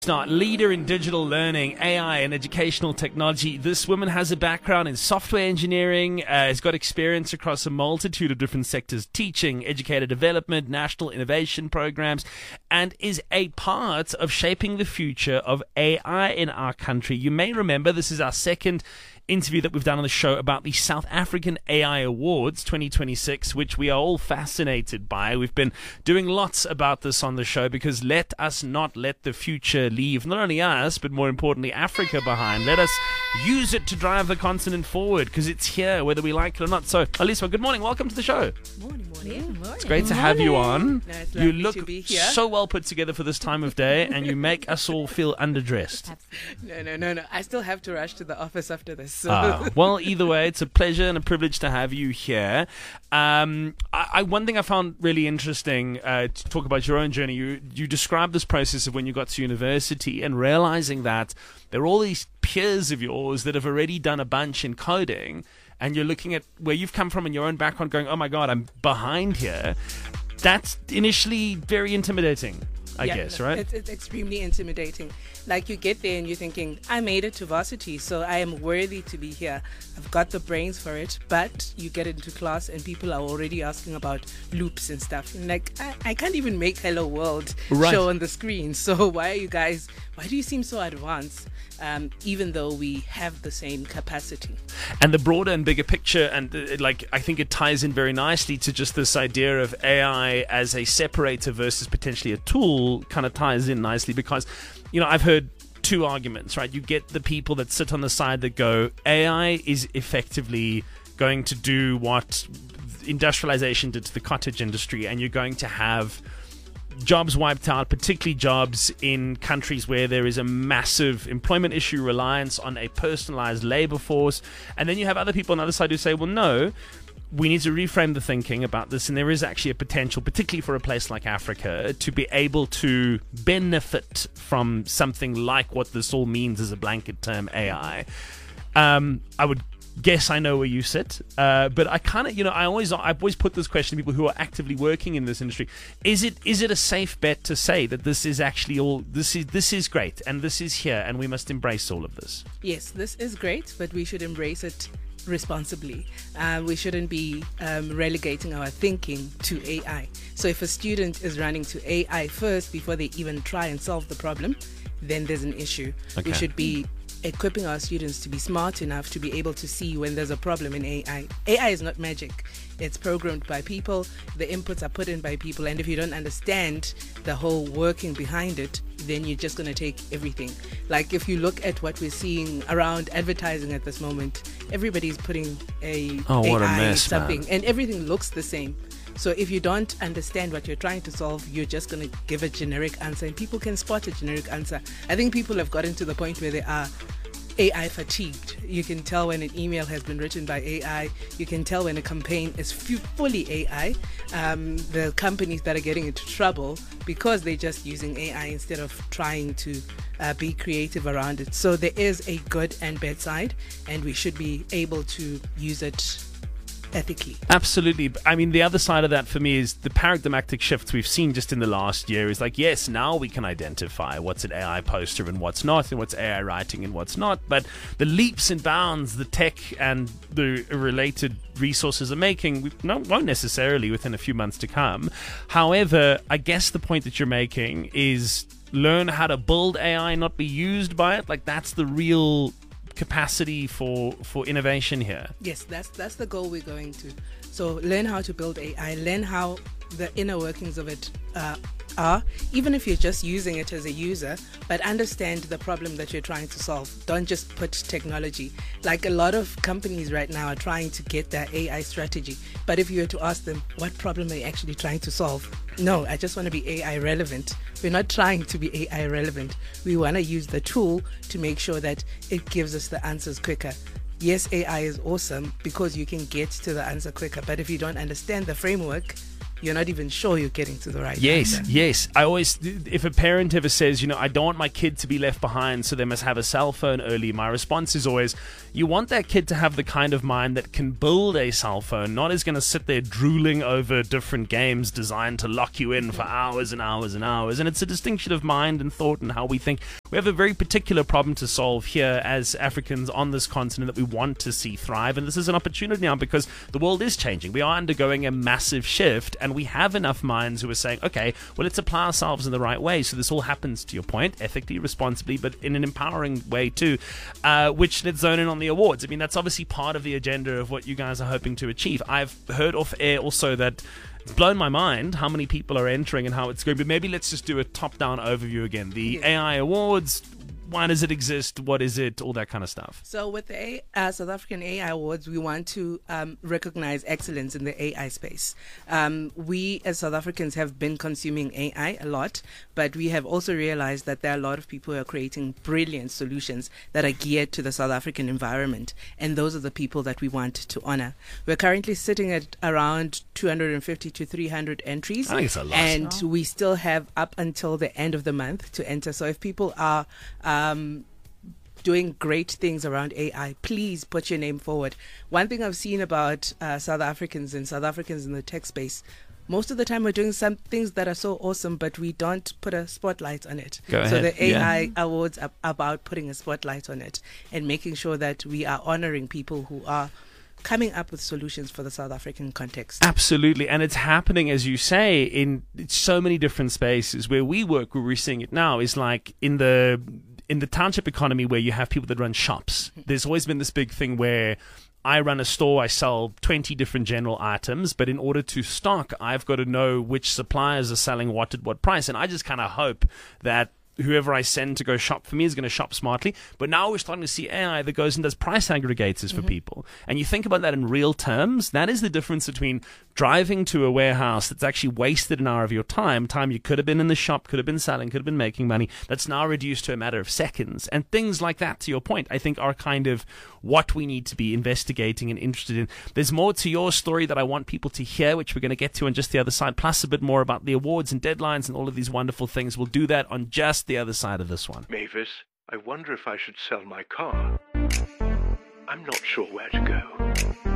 Not leader in digital learning, AI, and educational technology. This woman has a background in software engineering, has got experience across a multitude of different sectors, teaching, educator development, national innovation programs, and is a part of shaping the future of AI in our country. You may remember this is our second interview that we've done on the show about the South African AI Awards 2026, which we are all fascinated by. We've been doing lots about this on the show because let us not let the future leave not only us, but more importantly, Africa behind. Let us use it to drive the continent forward because it's here, whether we like it or not. So, Aliswa, good morning. Welcome to the show. Morning. It's great to have you on. No, it's You lovely look to be here. so well put together for this time of day, and you make us all feel underdressed. No. I still have to rush to the office after this. So. Well, either way, it's a pleasure and a privilege to have you here. One thing I found really interesting to talk about your own journey, you described this process of when you got to university and realizing that there are all these peers of yours that have already done a bunch in coding, and you're looking at where you've come from in your own background going, oh my God, I'm behind here. That's initially very intimidating, I guess, right? It's extremely intimidating. Like you get there and you're thinking, I made it to varsity, so I am worthy to be here. I've got the brains for it. But you get into class and people are already asking about loops and stuff. And like, I can't even make Hello World show on the screen. So why do you seem so advanced? Even though we have the same capacity. And the broader and bigger picture, and I think it ties in very nicely to just this idea of AI as a separator versus potentially a tool, kind of ties in nicely because, I've heard two arguments, right? You get the people that sit on the side that go, AI is effectively going to do what industrialization did to the cottage industry, and you're going to have jobs wiped out, particularly jobs in countries where there is a massive employment issue, reliance on a personalized labor force. And then you have other people on the other side who say, well, no, we need to reframe the thinking about this. And there is actually a potential, particularly for a place like Africa, to be able to benefit from something like what this all means as a blanket term, AI. I would guess I know where you sit, but I kind of, I've always put this question to people who are actively working in this industry: is it a safe bet to say that this is actually this is great and this is here and we must embrace all of this? Yes, this is great, but we should embrace it responsibly. We shouldn't be relegating our thinking to AI. So if a student is running to AI first before they even try and solve the problem, then there's an issue. Okay. We should be equipping our students to be smart enough to be able to see when there's a problem in AI. AI is not magic. It's programmed by people. The inputs are put in by people. And if you don't understand the whole working behind it, then you're just going to take everything. Like if you look at what we're seeing around advertising at this moment, everybody's putting what a AI mess, something, man. and everything looks the same. So if you don't understand what you're trying to solve, you're just going to give a generic answer, and people can spot a generic answer. I think people have gotten to the point where they are AI fatigued. You can tell when an email has been written by AI. You can tell when a campaign is fully AI. The companies that are getting into trouble because they're just using AI instead of trying to be creative around it. So there is a good and bad side, and we should be able to use it ethically. Absolutely. I mean, the other side of that for me is the paradigmatic shifts we've seen just in the last year is like, yes, now we can identify what's an AI poster and what's not, and what's AI writing and what's not. But the leaps and bounds the tech and the related resources are making won't necessarily within a few months to come. However, I guess the point that you're making is learn how to build AI, not be used by it. Like that's the real capacity for innovation here. Yes, that's the goal we're going to. So learn how to build AI, learn how the inner workings of it are, even if you're just using it as a user, but understand the problem that you're trying to solve. Don't just put technology. Like a lot of companies right now are trying to get their AI strategy, but if you were to ask them, what problem are you actually trying to solve? No, I just want to be AI relevant. We're not trying to be AI relevant. We want to use the tool to make sure that it gives us the answers quicker. Yes, AI is awesome because you can get to the answer quicker, but if you don't understand the framework, you're not even sure you're getting to the right Yes, answer. yes. I always, if a parent ever says, I don't want my kid to be left behind, so they must have a cell phone early, my response is always, you want that kid to have the kind of mind that can build a cell phone, not is going to sit there drooling over different games designed to lock you in for hours and hours and hours. And it's a distinction of mind and thought and how we think. We have a very particular problem to solve here as Africans on this continent that we want to see thrive. And this is an opportunity now because the world is changing. We are undergoing a massive shift, and we have enough minds who are saying, okay, well, let's apply ourselves in the right way. So this all happens, to your point, ethically, responsibly, but in an empowering way too, which let's zone in on the awards. I mean, that's obviously part of the agenda of what you guys are hoping to achieve. I've heard off air also that it's blown my mind how many people are entering and how it's going. But maybe let's just do a top-down overview again. The AI Awards, why does it exist? What is it? All that kind of stuff. So with the South African AI Awards, we want to recognize excellence in the AI space. We as South Africans have been consuming AI a lot, but we have also realized that there are a lot of people who are creating brilliant solutions that are geared to the South African environment, and those are the people that we want to honor. We're currently sitting at around 250 to 300 entries. I think it's a lot. And we still have up until the end of the month to enter. So if people are doing great things around AI, please put your name forward. One thing I've seen about South Africans in the tech space, most of the time we're doing some things that are so awesome, but we don't put a spotlight on it. Go so ahead. the AI Awards are about putting a spotlight on it and making sure that we are honoring people who are coming up with solutions for the South African context. Absolutely. And it's happening, as you say, in so many different spaces. Where we work, where we're seeing it now, is like in the township economy where you have people that run shops. There's always been this big thing where I run a store, I sell 20 different general items, but in order to stock, I've got to know which suppliers are selling what at what price. And I just kind of hope that whoever I send to go shop for me is going to shop smartly. But now we're starting to see AI that goes and does price aggregators for people. And you think about that in real terms, that is the difference between driving to a warehouse that's actually wasted an hour of your time you could have been in the shop, could have been selling, could have been making money, that's now reduced to a matter of seconds. And things like that, to your point, I think are kind of what we need to be investigating and interested in. There's more to your story that I want people to hear, which we're going to get to on just the other side, plus a bit more about the awards and deadlines and all of these wonderful things. We'll do that on just the other side of this one. Mavis, I wonder if I should sell my car. I'm not sure where to go.